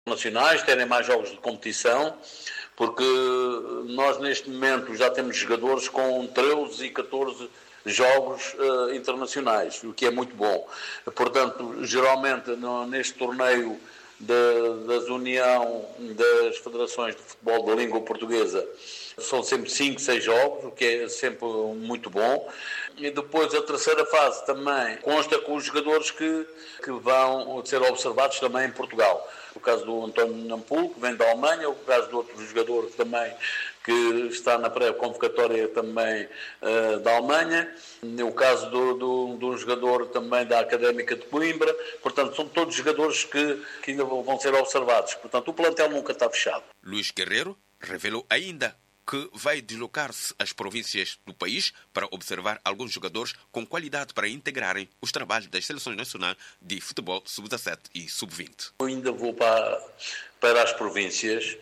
nacionais, terem mais jogos de competição, porque nós neste momento já temos jogadores com 13 e 14 jogos internacionais, o que é muito bom. Portanto, geralmente neste torneio da União das Federações de Futebol da Língua Portuguesa são sempre 5, 6 jogos, o que é sempre muito bom. E depois a terceira fase também consta com os jogadores que vão ser observados também em Portugal. O caso do António Nampul, que vem da Alemanha, o caso do outro jogador também que está na pré-convocatória também da Alemanha, o caso de um jogador também da Académica de Coimbra. Portanto, são todos jogadores que ainda vão ser observados. Portanto, o plantel nunca está fechado. Luís Guerreiro revelou ainda que vai deslocar-se às províncias do país para observar alguns jogadores com qualidade para integrarem os trabalhos das seleções nacionais de futebol sub-17 e sub-20. Eu ainda vou para as províncias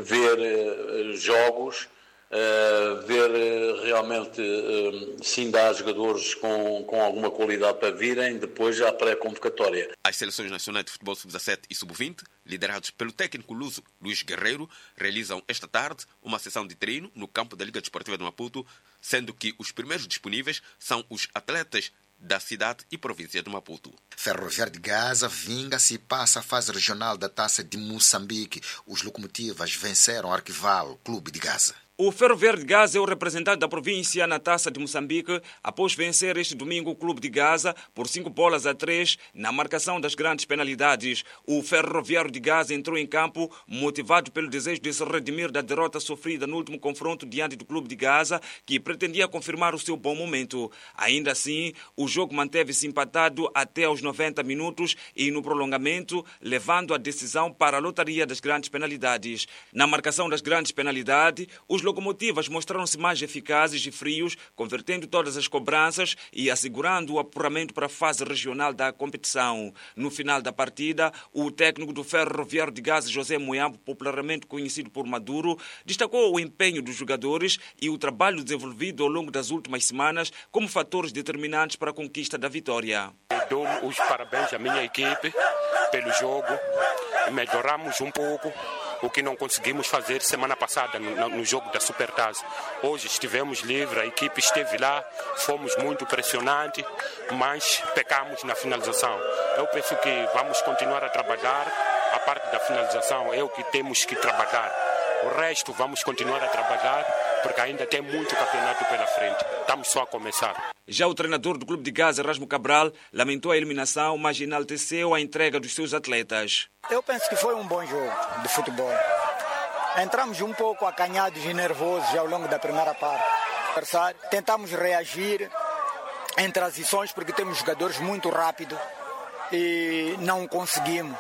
ver jogos, ver realmente se ainda há jogadores com alguma qualidade para virem depois à pré-convocatória. As seleções nacionais de futebol sub-17 e sub-20, liderados pelo técnico luso Luís Guerreiro, realizam esta tarde uma sessão de treino no campo da Liga Desportiva de Maputo, sendo que os primeiros disponíveis são os atletas da cidade e província de Maputo. Ferroviário de Gaza vinga-se e passa a fase regional da Taça de Moçambique. Os Locomotivas venceram o arquival Clube de Gaza. O Ferroviário de Gaza é o representante da província na Taça de Moçambique após vencer este domingo o Clube de Gaza por 5-3 na marcação das grandes penalidades. O Ferroviário de Gaza entrou em campo motivado pelo desejo de se redimir da derrota sofrida no último confronto diante do Clube de Gaza, que pretendia confirmar o seu bom momento. Ainda assim, o jogo manteve-se empatado até aos 90 minutos e no prolongamento, levando a decisão para a lotaria das grandes penalidades. Na marcação das grandes penalidades, os Locomotivas mostraram-se mais eficazes e frios, convertendo todas as cobranças e assegurando o apuramento para a fase regional da competição. No final da partida, o técnico do Ferroviário de Gaza, José Moyambo, popularmente conhecido por Maduro, destacou o empenho dos jogadores e o trabalho desenvolvido ao longo das últimas semanas como fatores determinantes para a conquista da vitória. Dou os parabéns à minha equipe pelo jogo. Melhoramos um pouco o que não conseguimos fazer semana passada no jogo da Supertaça. Hoje estivemos livres, a equipe esteve lá, fomos muito pressionantes, mas pecamos na finalização. Eu penso que vamos continuar a trabalhar, a parte da finalização é o que temos que trabalhar. O resto vamos continuar a trabalhar, porque ainda tem muito campeonato pela frente. Estamos só a começar. Já o treinador do Clube de Gaza, Erasmo Cabral, lamentou a eliminação, mas enalteceu a entrega dos seus atletas. Eu penso que foi um bom jogo de futebol. Entramos um pouco acanhados e nervosos ao longo da primeira parte. Tentamos reagir em transições porque temos jogadores muito rápidos e não conseguimos.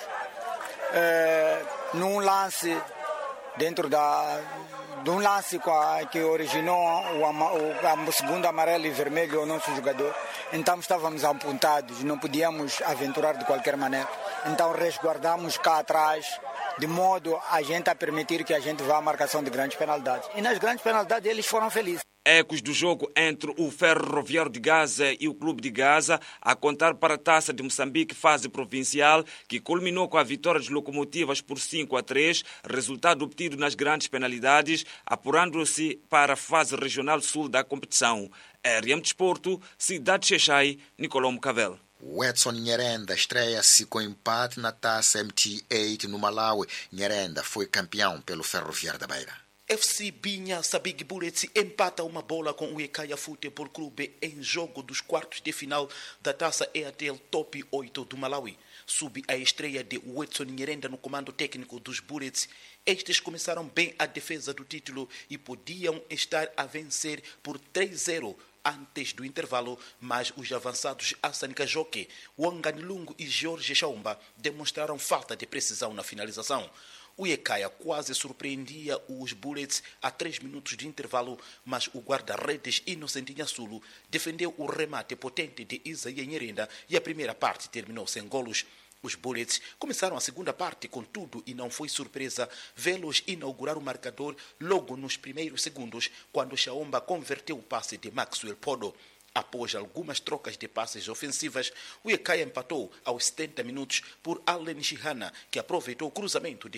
Num lance, dentro de um lance que originou o segundo amarelo e vermelho ao nosso jogador, então estávamos apontados, não podíamos aventurar de qualquer maneira. Então resguardamos cá atrás, de modo a gente a permitir que a gente vá à marcação de grandes penalidades. E nas grandes penalidades eles foram felizes. Ecos do jogo entre o Ferroviário de Gaza e o Clube de Gaza, a contar para a Taça de Moçambique fase provincial, que culminou com a vitória dos Locomotivas por 5-3, resultado obtido nas grandes penalidades, apurando-se para a fase regional sul da competição. RM Desporto, Cidade de Xexai, Nicolau Mucavel. O Edson Nyerenda estreia-se com empate na Taça MT8 no Malawi. Nyerenda foi campeão pelo Ferroviário da Beira. FC Binha Sabig Bullets empata uma bola com o Ekaia Futebol Clube em jogo dos quartos de final da Taça EATL Top 8 do Malawi. Sob a estreia de Edson Nyerenda no comando técnico dos Bullets, estes começaram bem a defesa do título e podiam estar a vencer por 3-0 antes do intervalo, mas os avançados Hassan Kajoke, Wangani Lungu e Jorge Chaumba demonstraram falta de precisão na finalização. O Ekaia quase surpreendia os Bullets a 3 minutos de intervalo, mas o guarda-redes Inocentinha Sulo defendeu o remate potente de Isaia Nyerenda e a primeira parte terminou sem golos. Os Bullets começaram a segunda parte com tudo e não foi surpresa vê-los inaugurar o marcador logo nos primeiros segundos, quando Chaomba converteu o passe de Maxwell Podo. Após algumas trocas de passes ofensivas, o Ecaia empatou aos 70 minutos por Allen Shihana, que aproveitou o cruzamento de